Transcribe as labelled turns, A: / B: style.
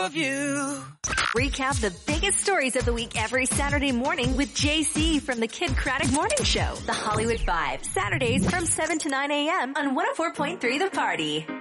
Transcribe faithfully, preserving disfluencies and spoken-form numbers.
A: of you.
B: Recap the biggest stories of the week every Saturday morning with J C from the Kid Craddock Morning Show. The Hollywood Five. Saturdays from seven to nine a.m. on one oh four point three The Party.